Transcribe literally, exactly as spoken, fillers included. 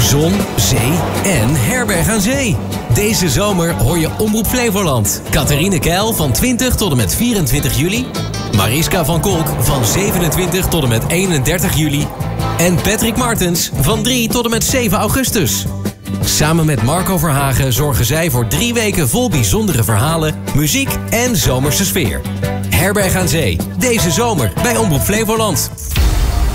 Zon, zee en herberg aan zee. Deze zomer hoor je Omroep Flevoland. Catharine Keil van twintig tot en met vierentwintig juli. Mariska van Kolk van zevenentwintig tot en met eenendertig juli. En Patrick Martens van drie tot en met zeven augustus. Samen met Marco Verhagen zorgen zij voor drie weken vol bijzondere verhalen, muziek en zomerse sfeer. Herberg aan zee, deze zomer bij Omroep Flevoland.